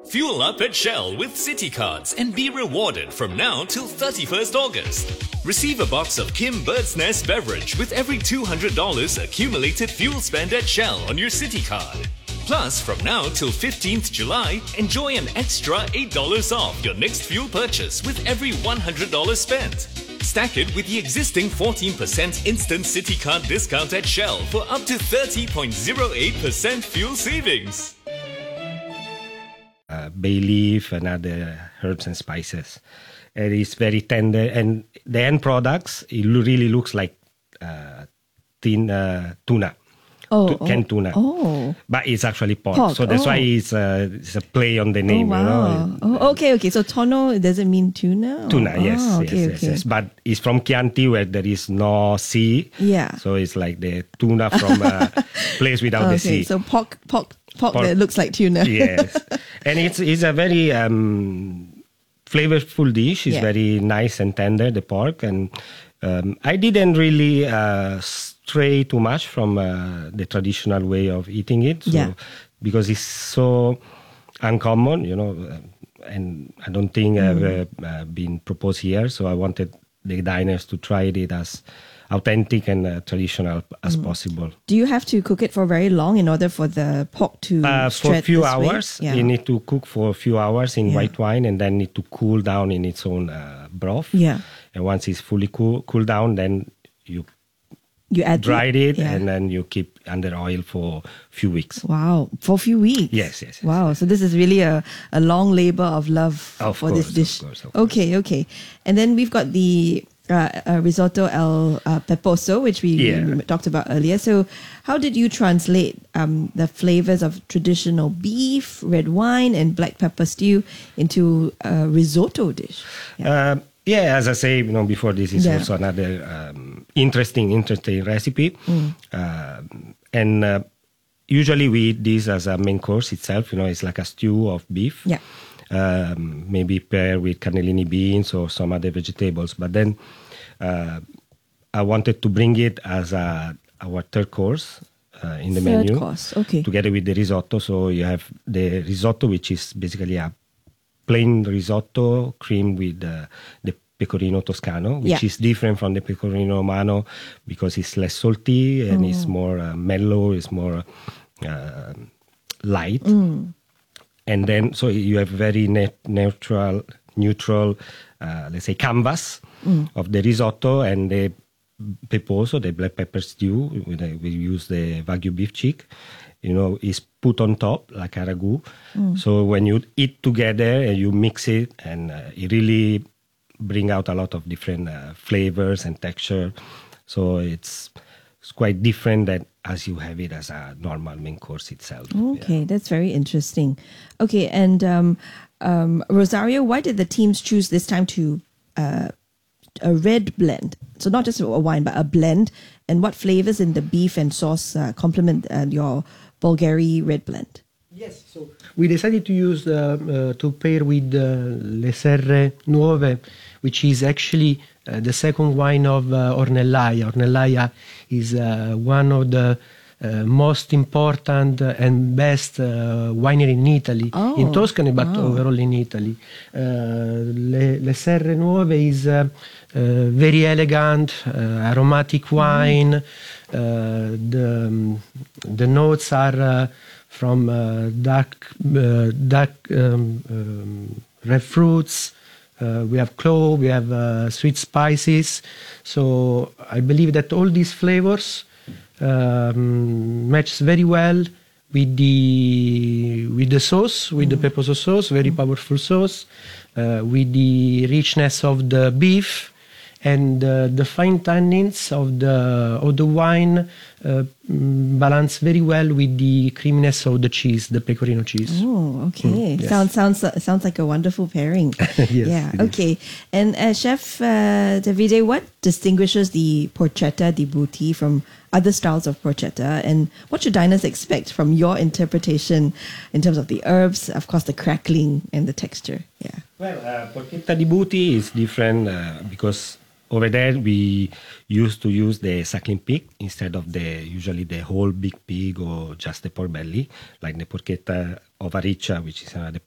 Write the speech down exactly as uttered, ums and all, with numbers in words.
Fuel up at Shell with City Cards and be rewarded from now till thirty-first August. Receive a box of Kim Bird's Nest beverage with every two hundred dollars accumulated fuel spend at Shell on your City Card. Plus, from now till fifteenth July, enjoy an extra eight dollars off your next fuel purchase with every one hundred dollars spent. Stack it with the existing fourteen percent instant City Card discount at Shell for up to thirty point zero eight percent fuel savings. Uh, bay leaf and other herbs and spices. It is very tender, and the end products, it lo- really looks like uh, thin uh, tuna. Oh, Tu- canned oh, tuna. Oh. But it's actually pork. Pork, So that's oh. why it's, uh, it's a play on the name. Oh, wow. You know? Oh, okay, okay. So tono, does it mean tuna? or- Tuna, yes, oh, yes, okay, yes, okay. yes. But it's from Chianti where there is no sea. Yeah. So it's like the tuna from a place without the Okay, sea. so pork, pork, pork, Pork. that looks like tuna. Yes. And it's it's a very um, flavorful dish. It's Yeah. very nice and tender, the pork. And um, I didn't really uh, stray too much from uh, the traditional way of eating it. So, Yeah. because it's so uncommon, you know, uh, and I don't think Mm. ever uh, been proposed here. So I wanted the diners to try it as authentic and uh, traditional as Mm. possible. Do you have to cook it for very long in order for the pork to Uh, for a stretch few this way? hours. Yeah. You need to cook for a few hours in Yeah. white wine and then need to cool down in its own uh, broth. Yeah. And once it's fully cool, cool down, then you You add dried it yeah. and then you keep under oil for a few weeks. Wow, for a few weeks. Yes, yes, yes. Wow, so this is really a, a long labor of love Of for this course, dish. of course, of course. Okay, okay. And then we've got the uh, uh, risotto al uh, peposo, which we, Yeah. we talked about earlier. So, how did you translate um, the flavors of traditional beef, red wine, and black pepper stew into a risotto dish? Yeah. Um, yeah, as I say, you know, before this is Yeah. also another um, interesting, interesting recipe. Mm. Um and uh, usually we eat this as a main course itself. You know, it's like a stew of beef. Yeah. Um, maybe paired with cannellini beans or some other vegetables. But then uh, I wanted to bring it as a, our third course uh, in the Third menu. course, okay. Together with the risotto. So you have the risotto, which is basically a plain risotto cream with uh, the pecorino toscano, which Yeah. is different from the pecorino romano because it's less salty and it's more uh, mellow, it's more uh, light. Mm. And then, so you have very net, neutral, neutral, uh, let's say, canvas Mm. of the risotto and the peposo, the black pepper stew. We, we use the Wagyu beef cheek. You know, is put on top like a ragu. Mm. So when you eat together and you mix it, and uh, it really bring out a lot of different uh, flavors and texture. So it's it's quite different than as you have it as a normal main course itself. Okay, that's very interesting. Okay, and um, um, Rosario, why did the teams choose this time to uh, a red blend? So not just a wine, but a blend. And what flavors in the beef and sauce uh, complement uh, your Bulgari red blend? Yes, so we decided to use uh, uh, to pair with uh, Le Serre Nuove, which is actually uh, the second wine of uh, Ornellaia. Ornellaia is uh, one of the uh, most important and best uh, winery in Italy, Oh, in Tuscany, but wow. overall in Italy. Uh, Le, Le Serre Nuove is uh, uh, very elegant, uh, aromatic wine. Uh, the, um, the notes are uh, from uh, dark, uh, dark um, um, red fruits. Uh, we have clove, we have uh, sweet spices. So I believe that all these flavors um, match very well with the with the sauce, with mm. the peposo sauce, very powerful sauce, uh, with the richness of the beef and uh, the fine tannins of the of the wine uh, balance very well with the creaminess of the cheese, the pecorino cheese. Oh, okay. Mm, yes. Sounds sounds uh, sounds like a wonderful pairing. Yes, yeah. it is. Okay. And uh, Chef uh, Davide, what distinguishes the porchetta di Buti from other styles of porchetta, and what should diners expect from your interpretation in terms of the herbs, of course, the crackling and the texture? Yeah. Well, uh, porchetta di Buti is different uh, because over there we used to use the suckling pig instead of the usually the whole big pig or just the pork belly, like the porchetta of Ariccia, which is another